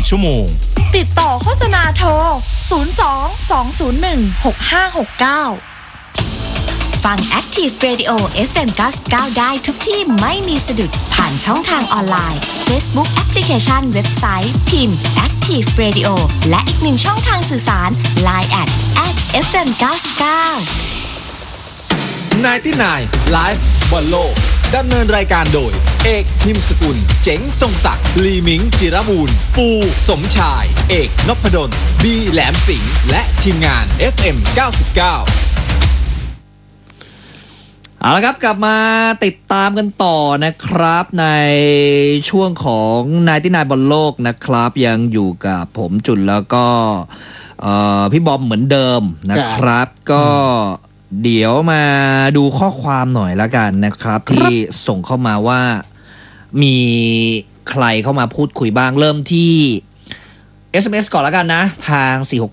ชั่วโมงติดต่อโฆษณาโทร 02-201-6569 ฟัง Active Radio FM 99 ได้ทุกที่ไม่มีสะดุดผ่านช่องทางออนไลน์ Facebook แอปพลิเคชันเว็บไซต์พิมพ์ Active Radio และอีกหนึ่งช่องทางสื่อสาร Line @FM 99 99 Live บอลโลกดำเนินรายการโดยเอกหิมสกุลเจ๋งทรงศักดิ์ลีมิงจิรบูรณ์ปูสมชายเอกนพดลบีแหลมสิงห์และทีมงาน FM 99 เอาละครับกลับมาติดตามกันต่อนะครับในช่วงของ99บอลโลกนะครับยังอยู่กับผมจุนแล้วก็พี่บอมเหมือนเดิมนะครับก็เดี๋ยวมาดูข้อความหน่อยละกันนะครับที่ส่งเข้ามาว่ามีใครเข้ามาพูดคุยบ้างเริ่มที่ SMS ก่อนละกันนะทาง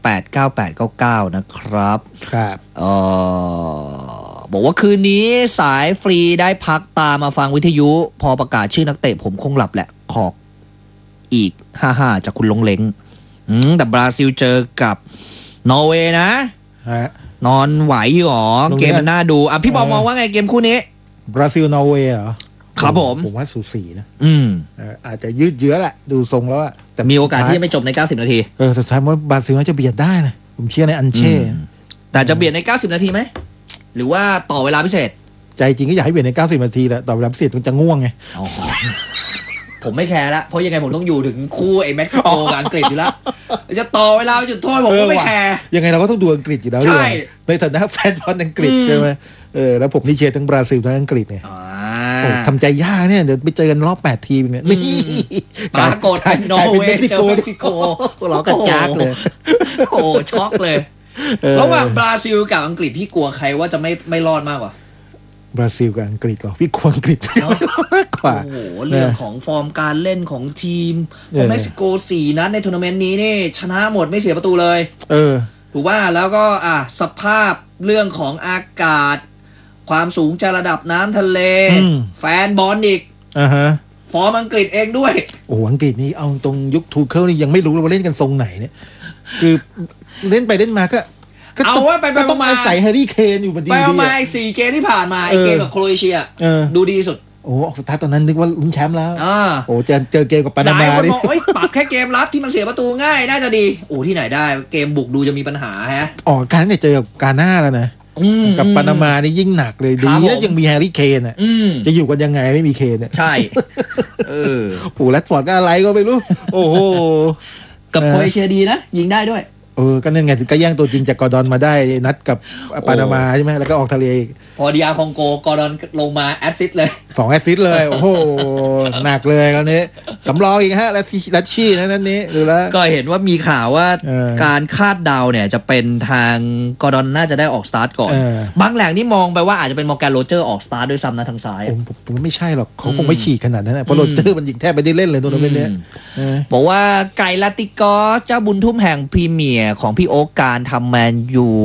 4689899นะครับครับบอกว่าคืนนี้สายฟรีได้พักตามมาฟังวิทยุพอประกาศชื่อนักเตะผมคงหลับแหละขอบอีก55จากคุณลงเล้งแต่บราซิลเจอกับนอร์เวย์นะนอนไหวหรอเกมมันน่าดูพี่บอมมองว่าไงเกมคู่นี้บราซิลนอร์เวย์เหรอครับผมว่าสูสีนะอาจจะยืดเยื้อแหละดูทรงแล้วอะแต่มีโอกาสที่จะไม่จบใน90นาทีสุดท้ายว่าบราซิลน่าจะเบียดได้นะผมเชื่อในอันเช่แต่จะเบียดใน90นาทีไหมหรือว่าต่อเวลาพิเศษใจจริงก็อยากให้เบียดใน90นาทีแหละต่อเวลาพิเศษมันจะง่วงไงผมไม่แคร์ละเพราะยังไงผมต้องอยู่ถึงคู่ไอ้เม็กซิโกกับอังกฤษอยู่แล้วจะต่อเวลาจุดโทษผมก็ไม่แคร์ยังไงเราก็ต้องดูอังกฤษอยู่แล้วใช่ในฐานะแฟนบอลอังกฤษใช่ไหมแล้วผมนี่เชียร์ทั้งบราซิลทั้งอังกฤษเนี่ยทำใจยากเนี่ยเดี๋ยวไปเจอกันรอบ8ทีมเนี่ยนี่ปรากฏเป็นนอร์เวย์เจอเม็กซิโกเรากระจากเลยโอ้ช็อกเลยระหว่างบราซิลกับอังกฤษพี่กลัวใครว่าจะไม่รอดมากกว่าบราซิลกับอังกฤษหรอพี่กลัวอังกฤษมากกว่าโอ้โหเรื่องของฟอร์มการเล่นของทีมเม็กซิโก4นัดในทัวร์นาเมนต์นี้นี่ชนะหมดไม่เสียประตูเลยถูกว่าแล้วก็สภาพเรื่องของอากาศความสูงจากระดับน้ำทะเลแฟนบอลอีกฟอร์มอังกฤษเองด้วยโอ้อังกฤษนี่เอาตรงยุคทูเคิลนี่ยังไม่รู้เลยว่าเล่นกันทรงไหนเนี่ยคือเล่นไปเล่นมาก็เอาว่าไปต้องมาใส่แฮร์รี่เคนอยู่พอดีไปเอามา4เกมที่ผ่านมาไอเกมกับโครเอเชียดูดีสุดโอ้สุดท้ายตอนนั้นนึกว่าลุ้นแชมป์แล้วโอ้เจอเกมกับปานามาดิปรับแค่เกมรับที่มันเสียประตูง่ายน่าจะดีโอ้ที่ไหนได้เกมบุกดูจะมีปัญหาฮะการเนี่ยเจอกับกาน่าแล้วนะกับปานามานี่ยิ่งหนักเลยดีแล้วยังมีแฮร์รี่เคนอ่ะจะอยู่กันยังไงไม่มีเคนเนี่ยใช่โอ้แรดฟอร์ดก็อะไรก็ไม่รู้โอ้โหกับโครเอเชียดีนะยิงได้ด้วยก็นั่นไงถึงก็แย่งตัวจริงจากกอร์ดอนมาได้นัดกับปานามาใช่ไหมแล้วก็ออกทะเลพอดีอาร์คองโกกอร์ดอนลงมาแอสซิสต์เลย 2แอสซิสต์เลยโอ้โหหนักเลยคราวนี้สำรองอีกฮะลัชชี่นั่นนี้ดูแล้วก็เห็นว่ามีข่าวว่าการคาดเดาเนี่ยจะเป็นทางกอร์ดอนน่าจะได้ออกสตาร์ทก่อนบางแหล่งนี่มองไปว่าอาจจะเป็นมอร์แกนโรเจอร์ออกสตาร์ทด้วยซ้ำนะทางซ้ายผมไม่ใช่หรอกเขาคงไม่ฉีกขนาดนั้นเพราะโรเจอร์มันยิงแทบไม่ได้เล่นเลยตัวนั้นเนี่ยบอกว่าไก่ลาติกอสเจ้าบุญทุ่มแห่งพรีเมียร์ของพี่โอ๊กการทำแมน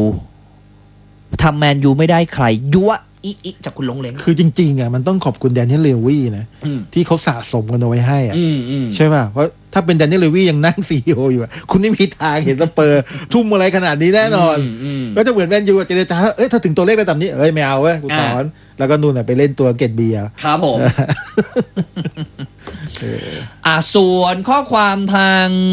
ยูไม่ได้ใครยั่วอีจากคุณลงเล้งคือจริงๆมันต้องขอบคุณแดเนียลเลวี่นะที่เขาสะสมกันเอาไว้ให้ใช่ป่ะเพราะถ้าเป็นแดเนียลเลวี่ยังนั่งCEOอยู่คุณไม่มีทางเห็นสเปอร์ทุ่มอะไรขนาดนี้แน่นอนก็จะเหมือนแมนยูเจรจาแล้วถ้าถึงตัวเลขระดับนี้ไม่เอากูถอนแล้วก็นู่นไปเล่นตัวเกตเบียร์ครับผมส่วนข้อความทาง